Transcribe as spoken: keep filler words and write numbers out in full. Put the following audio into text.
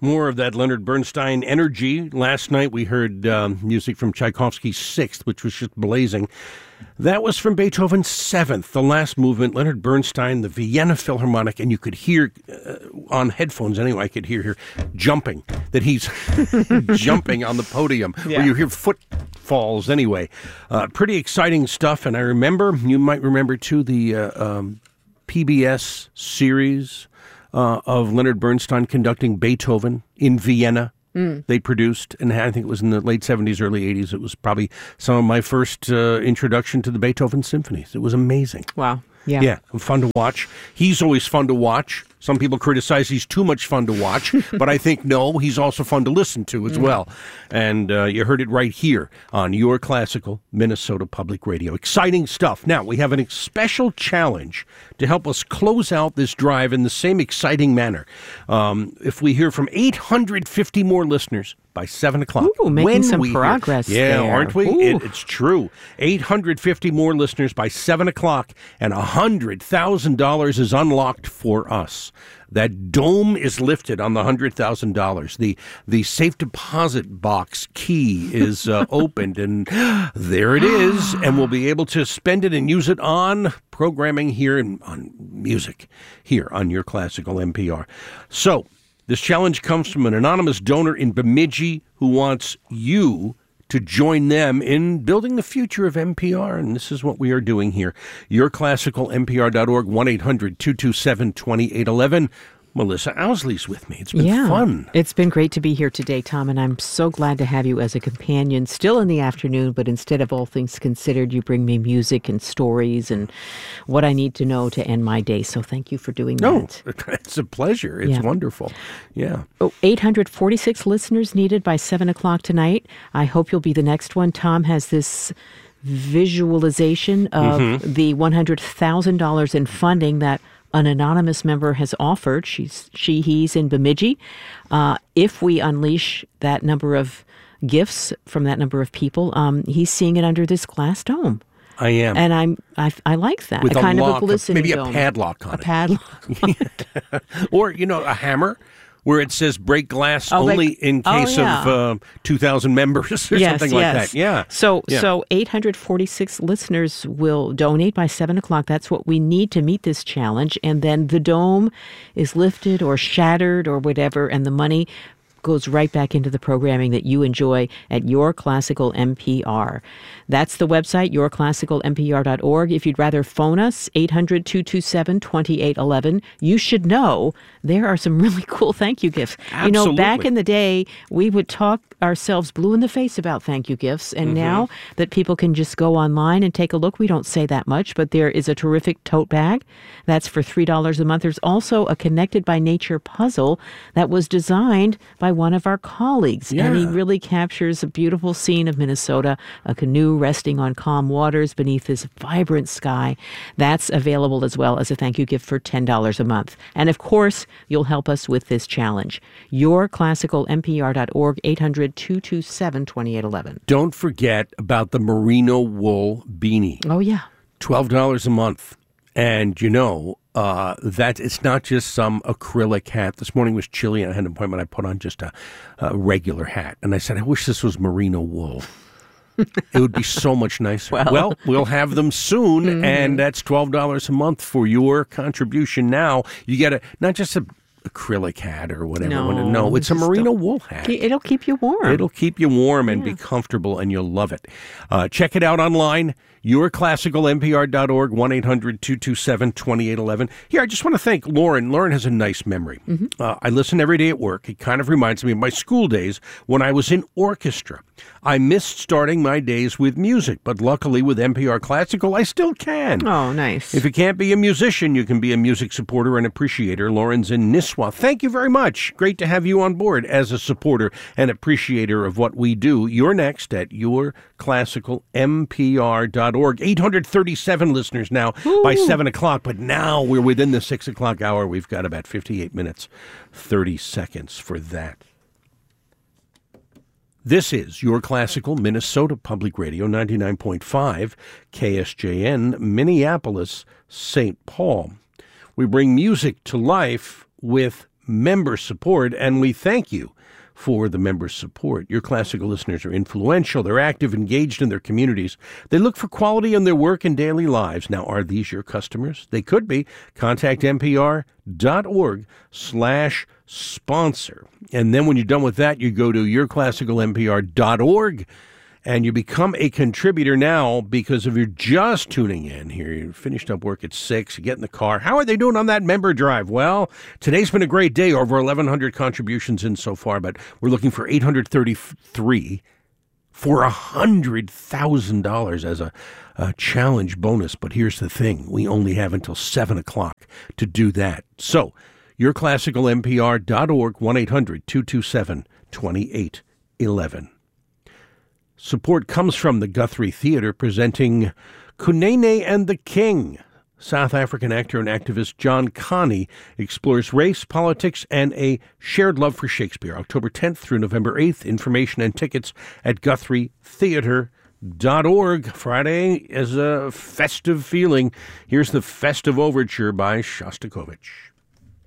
More of that Leonard Bernstein energy. Last night we heard um, music from Tchaikovsky's Sixth, which was just blazing. That was from Beethoven's Seventh, the last movement, Leonard Bernstein, the Vienna Philharmonic, and you could hear, uh, on headphones anyway, I could hear her jumping, that he's jumping on the podium, yeah. Or you hear footfalls anyway. Uh, pretty exciting stuff, and I remember, you might remember too, the uh, um, P B S series uh, of Leonard Bernstein conducting Beethoven in Vienna. Mm. They produced, and I think it was in the late seventies, early eighties. It was probably some of my first uh, introduction to the Beethoven symphonies. It was amazing. Wow. Yeah. Yeah, fun to watch. He's always fun to watch. Some people criticize he's too much fun to watch, but I think, no, he's also fun to listen to as mm. well. And uh, you heard it right here on Your Classical Minnesota Public Radio. Exciting stuff. Now, we have a special challenge to help us close out this drive in the same exciting manner. Um, if we hear from eight hundred fifty more listeners by seven o'clock. Ooh, making when some progress hear, Yeah, there. aren't we? It, it's true. eight hundred fifty more listeners by seven o'clock, and one hundred thousand dollars is unlocked for us. That dome is lifted on the one hundred thousand dollars. The the safe deposit box key is uh, opened, and there it is. And we'll be able to spend it and use it on programming here and on music here on Your Classical N P R. So this challenge comes from an anonymous donor in Bemidji who wants you to join them in building the future of N P R, and this is what we are doing here. your classical N P R dot org, one eight hundred two two seven two eight one one. Melissa Owsley's with me. It's been yeah, fun. It's been great to be here today, Tom, and I'm so glad to have you as a companion still in the afternoon, but instead of All Things Considered, you bring me music and stories and what I need to know to end my day. So thank you for doing no, that. No, it's a pleasure. It's yeah. wonderful. Yeah. Oh, eight hundred forty-six listeners needed by seven o'clock tonight. I hope you'll be the next one. Tom has this visualization of mm-hmm. the one hundred thousand dollars in funding that an anonymous member has offered. She's she, he's in Bemidji. Uh, if we unleash that number of gifts from that number of people, um, he's seeing it under this glass dome. I am. And I'm, I, I like that. With a, a kind lock, of a glistening maybe dome. a padlock on a it. A padlock on it. Or, you know, a hammer where it says break glass oh, only like, in case oh, yeah. of uh, two thousand members or yes, something yes. like that. Yeah. So yeah. so eight hundred forty-six listeners will donate by seven o'clock. That's what we need to meet this challenge. And then the dome is lifted or shattered or whatever, and the money goes right back into the programming that you enjoy at Your Classical N P R. That's the website, your classical N P R dot org. If you'd rather phone us, eight hundred two two seven two eight one one. You should know there are some really cool thank you gifts. Absolutely. You know, back in the day, we would talk ourselves blue in the face about thank you gifts. And mm-hmm. now that people can just go online and take a look, we don't say that much, but there is a terrific tote bag. That's for three dollars a month. There's also a Connected by Nature puzzle that was designed by one of our colleagues. Yeah. And he really captures a beautiful scene of Minnesota, a canoe resting on calm waters beneath this vibrant sky. That's available as well as a thank you gift for ten dollars a month. And of course, you'll help us with this challenge. your classical N P R dot org, eight hundred two two seven two eight one one. Don't forget about the merino wool beanie. Oh, yeah. twelve dollars a month. And, you know, uh, that it's not just some acrylic hat. This morning was chilly and I had an appointment. I put on just a, a regular hat. And I said, I wish this was merino wool. It would be so much nicer. Well, well we'll have them soon, mm-hmm. and that's twelve dollars a month for your contribution now. You get a not just a acrylic hat or whatever. No, no it's a merino wool hat. It'll keep you warm. It'll keep you warm and yeah. be comfortable, and you'll love it. Uh, check it out online, your classical N P R dot org, one eight hundred two two seven two eight one one. Here, I just want to thank Lauren. Lauren has a nice memory. Mm-hmm. Uh, I listen every day at work. It kind of reminds me of my school days when I was in orchestra. I missed starting my days with music, but luckily with N P R Classical, I still can. Oh, nice. If you can't be a musician, you can be a music supporter and appreciator. Lauren's in Nisswa. Thank you very much. Great to have you on board as a supporter and appreciator of what we do. You're next at your classical N P R dot org. eight hundred thirty-seven listeners now Ooh. By seven o'clock, but now we're within the six o'clock hour. We've got about fifty-eight minutes, thirty seconds for that. This is Your Classical Minnesota Public Radio, ninety-nine point five K S J N, Minneapolis, Saint Paul. We bring music to life with member support, and we thank you for the member support. Your classical listeners are influential. They're active, engaged in their communities. They look for quality in their work and daily lives. Now, are these your customers? They could be. Contact npr.org slash sponsor. And then when you're done with that, you go to your classical n p r dot org and you become a contributor now, because if you're just tuning in here, you finished up work at six, you get in the car. How are they doing on that member drive? Well, today's been a great day. Over eleven hundred contributions in so far, but we're looking for eight hundred thirty-three for one hundred thousand dollars as a, a challenge bonus. But here's the thing. We only have until seven o'clock to do that. So, your classical n p r dot org, one eight hundred two two seven two eight one one. Support comes from the Guthrie Theatre presenting Kunene and the King. South African actor and activist John Kani explores race, politics, and a shared love for Shakespeare. October tenth through November eighth. Information and tickets at guthrie theatre dot org. Friday is a festive feeling. Here's the festive overture by Shostakovich.